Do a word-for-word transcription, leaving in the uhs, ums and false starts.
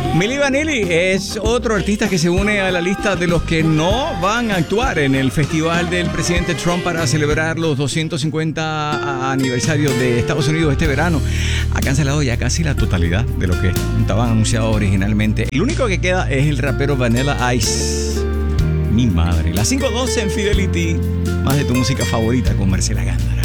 Milli Vanilli es otro artista que se une a la lista de los que no van a actuar en el festival del presidente Trump para celebrar los doscientos cincuenta aniversarios de Estados Unidos este verano. Ha cancelado ya casi la totalidad de lo que estaban anunciados originalmente. El único que queda es el rapero Vanilla Ice. Mi madre. Las cinco doce en Fidelity. Más de tu música favorita con Marcela Gándara.